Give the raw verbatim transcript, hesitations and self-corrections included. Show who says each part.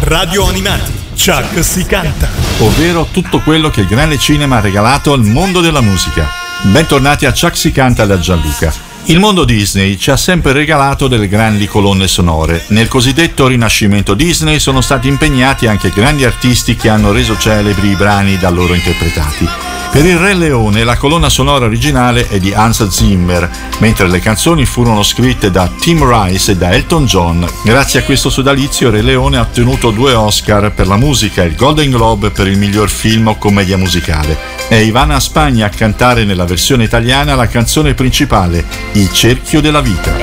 Speaker 1: Radio Animati, Chuck si canta.
Speaker 2: Ovvero tutto quello che il grande cinema ha regalato al mondo della musica. Bentornati a Chuck si canta da Gianluca. Il mondo Disney ci ha sempre regalato delle grandi colonne sonore. Nel cosiddetto rinascimento Disney sono stati impegnati anche grandi artisti che hanno reso celebri i brani da loro interpretati. Per il Re Leone la colonna sonora originale è di Hans Zimmer, mentre le canzoni furono scritte da Tim Rice e da Elton John. Grazie a questo sodalizio Re Leone ha ottenuto due Oscar per la musica e il Golden Globe per il miglior film o commedia musicale. È Ivana Spagna a cantare nella versione italiana la canzone principale, Il cerchio della vita.